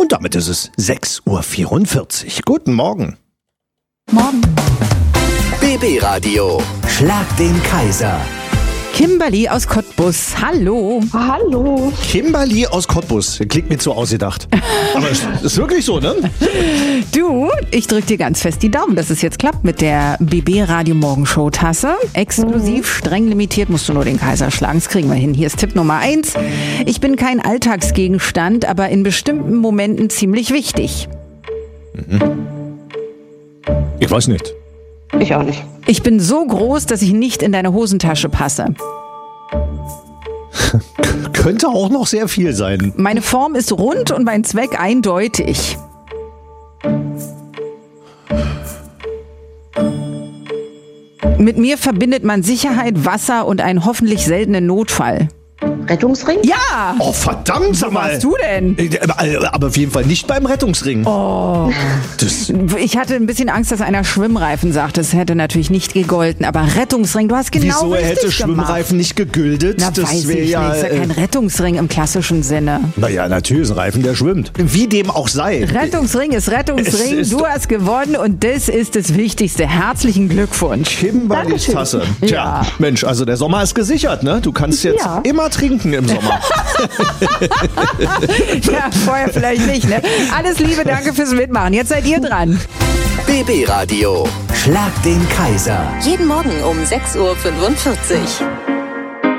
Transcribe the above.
Und damit ist es 6:44 Uhr. Guten Morgen. Morgen. BB Radio. Schlag den Kaiser. Kimberly aus Cottbus. Hallo. Hallo. Kimberly aus Cottbus. Klingt mir zu ausgedacht. Aber es ist wirklich so, ne? Du, ich drück dir ganz fest die Daumen, dass es jetzt klappt mit der BB Radio Morgenshow Tasse. Exklusiv, streng limitiert, musst du nur den Kaiser schlagen. Das kriegen wir hin. Hier ist Tipp Nummer 1. Ich bin kein Alltagsgegenstand, aber in bestimmten Momenten ziemlich wichtig. Ich weiß nicht. Ich auch nicht. Ich bin so groß, dass ich nicht in deine Hosentasche passe. Könnte auch noch sehr viel sein. Meine Form ist rund und mein Zweck eindeutig. Mit mir verbindet man Sicherheit, Wasser und einen hoffentlich seltenen Notfall. Rettungsring? Ja! Oh, verdammt, sag Was mal. machst du denn? Aber auf jeden Fall nicht beim Rettungsring. Oh. Das, Ich hatte ein bisschen Angst, dass einer Schwimmreifen sagt. Das hätte natürlich nicht gegolten. Aber Rettungsring, du hast genau wieso er richtig hätte gemacht. Schwimmreifen nicht gegüldet? Na, das weiß wäre ich ja. nicht. Ist ja kein Rettungsring im klassischen Sinne. Naja, natürlich ist ein Reifen, der schwimmt. Wie dem auch sei. Rettungsring ist Rettungsring. Es ist Du doch- hast gewonnen und das ist das Wichtigste. Herzlichen Glückwunsch. Kimberlys Dankeschön. Tasse. Tja, Ja. Mensch, also der Sommer ist gesichert, ne? Du kannst jetzt Ja. immer trinken im Sommer. Ja, vorher vielleicht nicht, ne? Alles Liebe, danke fürs Mitmachen. Jetzt seid ihr dran. BB Radio. Schlag den Kaiser. Jeden Morgen um 6:45 Uhr.